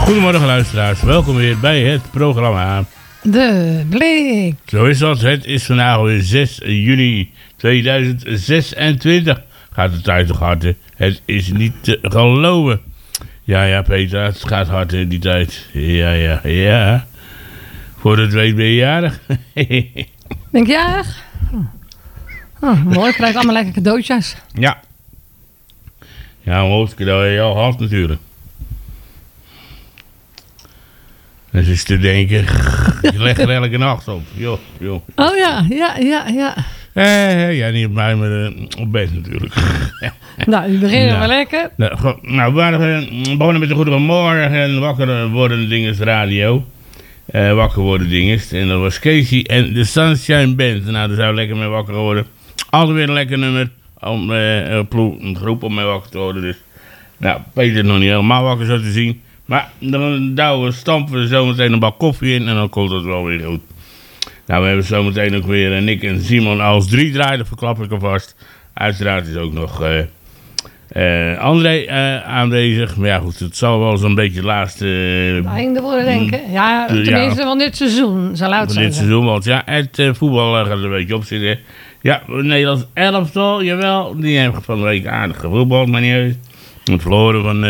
Goedemorgen luisteraars, welkom weer bij het programma De Blik. Zo is dat, het is vandaag alweer 6 juni 2026. Gaat de tijd toch hard, hè? Het is niet te geloven. Ja Peter, het gaat hard in die tijd. Ja. Voor het weet ben je jarig. Ben ik jarig? Mooi, krijg allemaal lekker cadeautjes. Ja, een hoofdcadeau heb je al gehad natuurlijk. Dus is te denken, je legt er elke nacht op. Joh. Oh ja. Ja, niet op mij, maar op bed natuurlijk. Nou, die beginnen wel lekker. Nou, we begonnen met de Goedemorgen en wakker worden dinges radio. Wakker worden dinges. En dat was Casey en de Sunshine Band. Nou, daar zou lekker mee wakker worden. Altijd weer een lekker nummer. Om een groep om mee wakker te worden. Dus, nou, Peter is nog niet helemaal wakker zo te zien. Maar dan stampen we zometeen een bak koffie in en dan komt het wel weer goed. Nou, we hebben zometeen ook weer Nick en Simon als 3 draaien, dat verklap ik alvast. Uiteraard is ook nog André aanwezig. Maar ja goed, het zal wel zo'n beetje het laatste... einde worden, denk ik. Ja, tenminste van dit seizoen, zal het van dit seizoen, want ja, het voetbal gaat er een beetje op zitten. Ja, Nederlands elftal, jawel, die hebben van de week aardig gevoetbald, maar niet uit. Het verloren van...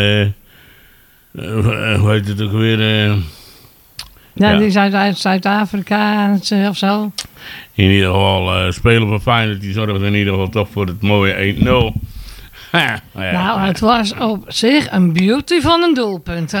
hoe heet het ook weer? Die Zuid-Afrika of zo. In ieder geval, spelen van Feyenoord, die zorgen in ieder geval toch voor het mooie 1-0. Nou, het was op zich een beauty van een doelpunt.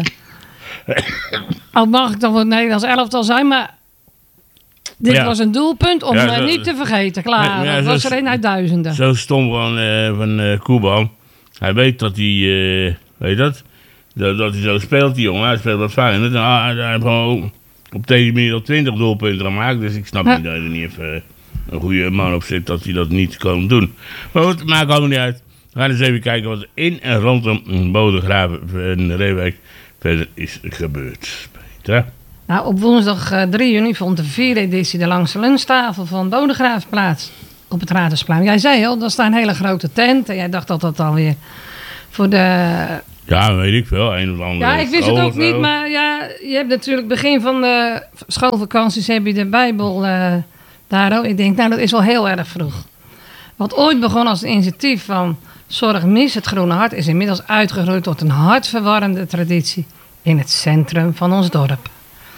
Al mag ik dan voor het Nederlands elftal zijn, maar dit was een doelpunt om niet te vergeten. Klaar, dat was er een uit duizenden. Zo stom van Koeman. Hij weet dat hij, weet dat hij zo speelt, die jongen. Hij speelt wat Feyenoord. Hij heeft gewoon op deze manier al 20 doelpunten gemaakt. Dus ik snap niet dat hij er niet even een goede man op zit dat hij dat niet kan doen. Maar goed, maakt allemaal niet uit. We gaan eens even kijken wat er in en rondom Bodegraven en Reewijk verder is gebeurd. Peter? Nou, op woensdag 3 juni vond de 4e editie de langste lunchtafel van Bodegraven plaats op het Radersplein. Jij zei al, dat staat een hele grote tent. En jij dacht dat dat alweer voor de... Ja, weet ik veel. Een of andere. Ja, ik wist het ook niet, maar ja, je hebt natuurlijk begin van de schoolvakanties heb je de Bijbel daar ook. Ik denk, nou, dat is wel heel erg vroeg. Wat ooit begon als een initiatief van Zorg Mis het Groene Hart is inmiddels uitgegroeid tot een hartverwarmende traditie in het centrum van ons dorp.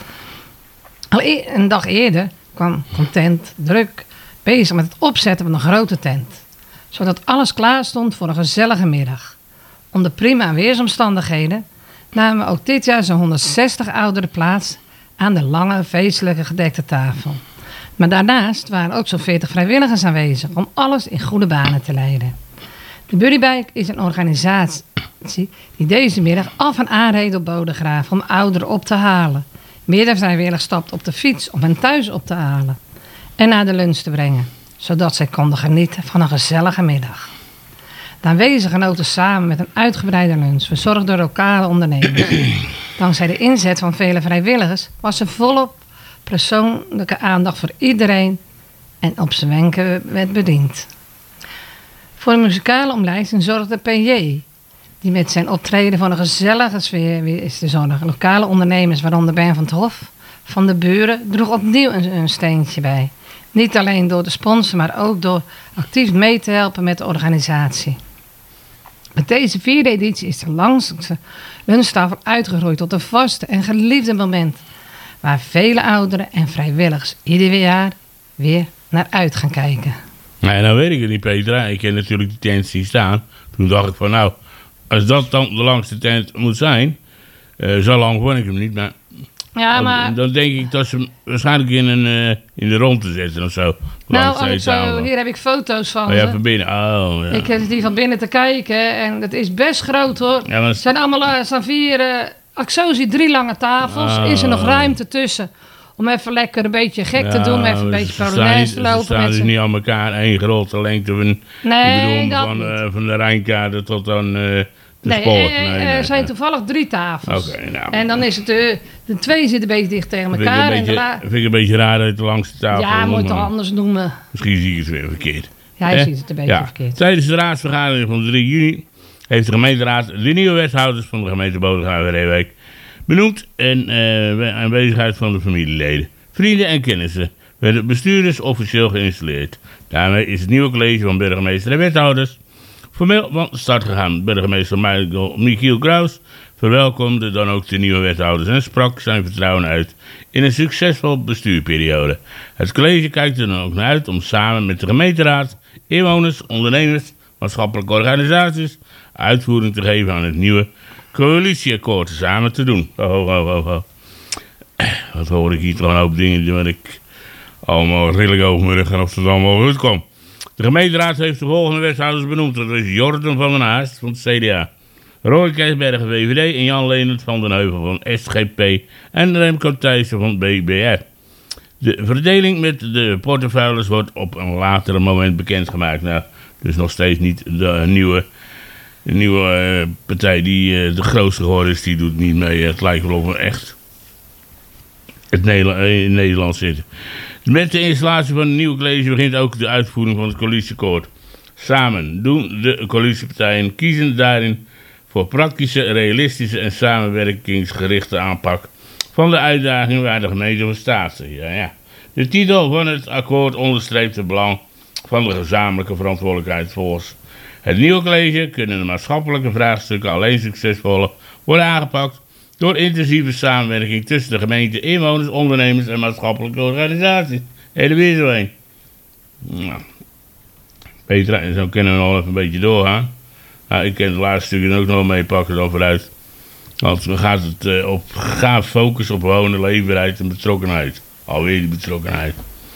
Al een dag eerder kwam Content druk bezig met het opzetten van een grote tent, zodat alles klaar stond voor een gezellige middag. Onder prima weersomstandigheden namen ook dit jaar zo'n 160 ouderen plaats aan de lange feestelijke gedekte tafel. Maar daarnaast waren ook zo'n 40 vrijwilligers aanwezig om alles in goede banen te leiden. De Buddybike is een organisatie die deze middag af en aanreed op Bodegraven om ouderen op te halen. Meerdere vrijwilligers stapten op de fiets om hen thuis op te halen en naar de lunch te brengen, zodat zij konden genieten van een gezellige middag. De aanwezigen genoten samen met een uitgebreide lunch, verzorgd door lokale ondernemers. Dankzij de inzet van vele vrijwilligers was er volop persoonlijke aandacht voor iedereen en op zijn wenken werd bediend. Voor de muzikale omlijsting zorgde PJ, die met zijn optreden voor een gezellige sfeer weer is te zorgen. Lokale ondernemers, waaronder Ben van het Hof van de Buren, droeg opnieuw een steentje bij. Niet alleen door de sponsor, maar ook door actief mee te helpen met de organisatie. Met deze 4e editie is de langste lunchtafel uitgegroeid tot een vaste en geliefde moment, waar vele ouderen en vrijwilligers ieder jaar weer naar uit gaan kijken. Nou, nou weet ik het niet, Petra. Ik ken natuurlijk die tent zien staan. Toen dacht ik van, nou, als dat dan de langste tent moet zijn, zo lang vond ik hem niet, maar... Ja, maar... Dan denk ik dat ze hem waarschijnlijk in de rond zetten of zo. Nou, hier heb ik foto's van. Oh ja, van binnen. Oh, ja. Ik heb die van binnen te kijken en dat is best groot hoor. Ja, maar... Het zijn allemaal 4, ik zo zie 3 lange tafels. Is er nog ruimte tussen om even lekker een beetje gek te doen, even een beetje Polonaise te lopen. Ze staan dus niet aan elkaar één grote lengte van de Rijnkade tot dan... er zijn toevallig 3 tafels. Okay, nou, en dan is het de 2 zitten een beetje dicht tegen elkaar. Vind ik een beetje raar uit de langste tafel. Ja, moet je het anders noemen. Misschien zie ik het weer verkeerd. Ja, je ziet het een beetje verkeerd. Tijdens de raadsvergadering van 3 juni heeft de gemeenteraad de nieuwe wethouders van de gemeente Bodegraven en Reewijk benoemd en aanwezigheid van de familieleden. Vrienden en kennissen werden bestuurders officieel geïnstalleerd. Daarmee is het nieuwe college van burgemeester en wethouders formeel van start gegaan. Burgemeester Michiel Kraus verwelkomde dan ook de nieuwe wethouders en sprak zijn vertrouwen uit in een succesvol bestuurperiode. Het college kijkt er dan ook naar uit om samen met de gemeenteraad, inwoners, ondernemers, maatschappelijke organisaties uitvoering te geven aan het nieuwe coalitieakkoord samen te doen. Wat hoor ik hier toch een hoop dingen waar ik allemaal redelijk over mijn rug en of het allemaal goed komt. De gemeenteraad heeft de volgende wethouders benoemd. Dat is Jordan van den Haast van het CDA, Roy Kersbergen VVD en Jan Leendert van den Heuvel van SGP en Remco Thijssen van BBR. De verdeling met de portefeuilles wordt op een later moment bekendgemaakt. Nou, dus nog steeds niet de nieuwe partij die de grootste geworden is, die doet niet mee. Het lijkt wel of we echt in Nederland zitten. Met de installatie van het nieuwe college begint ook de uitvoering van het coalitieakkoord. Samen doen de coalitiepartijen kiezen daarin voor praktische, realistische en samenwerkingsgerichte aanpak van de uitdagingen waar de gemeente voor staat. Ja. De titel van het akkoord onderstreept het belang van de gezamenlijke verantwoordelijkheid. Volgens het nieuwe college kunnen de maatschappelijke vraagstukken alleen succesvol worden aangepakt door intensieve samenwerking tussen de gemeente, inwoners, ondernemers en maatschappelijke organisaties. Hele weer zo heen. Nou, Petra, en zo kunnen we nog even een beetje doorgaan. Nou, ik kan het laatste stukje ook nog meepakken dan vooruit. Want dan gaat het gaan focussen op wonen, leefbaarheid en betrokkenheid. Alweer die betrokkenheid.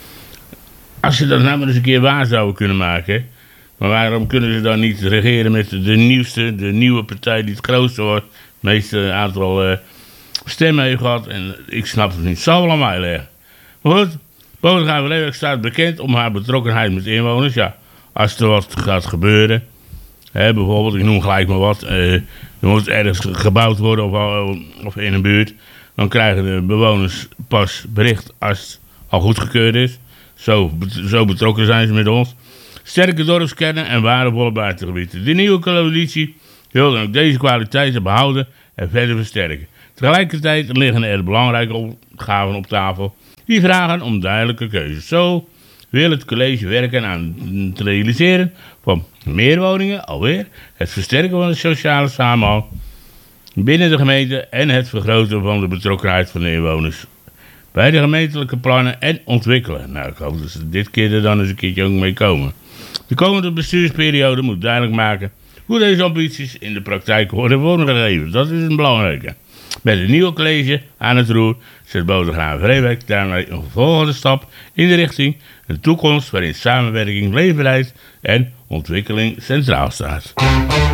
Als ze dat nou maar eens een keer waar zouden kunnen maken. Maar waarom kunnen ze dan niet regeren met de nieuwe partij die het grootste wordt. Het meeste aantal stemmen heeft gehad. En ik snap het niet. Zal wel aan mij leggen. Maar goed, Bodegraven Leeuwenhoek staat bekend om haar betrokkenheid met inwoners. Ja, als er wat gaat gebeuren. Bijvoorbeeld, ik noem gelijk maar wat. Er moet ergens gebouwd worden of in een buurt. Dan krijgen de bewoners pas bericht als het al goedgekeurd is. Zo betrokken zijn ze met ons. Sterke dorpskernen en waardevolle buitengebieden. De nieuwe coalitie wil dan ook deze kwaliteiten behouden en verder versterken. Tegelijkertijd liggen er belangrijke opgaven op tafel die vragen om duidelijke keuzes. Zo wil het college werken aan het realiseren van meer woningen, alweer het versterken van de sociale samenhang binnen de gemeente en het vergroten van de betrokkenheid van de inwoners bij de gemeentelijke plannen en ontwikkelen. Nou, ik hoop dat ze dit keer er dan eens een keertje ook mee komen. De komende bestuursperiode moet duidelijk maken hoe deze ambities in de praktijk worden vormgegeven. Dat is een belangrijke. Met het nieuwe college aan het roer zet Bodegraven Leeuwenhoek daarmee een volgende stap in de richting een toekomst waarin samenwerking, leefbaarheid en ontwikkeling centraal staat.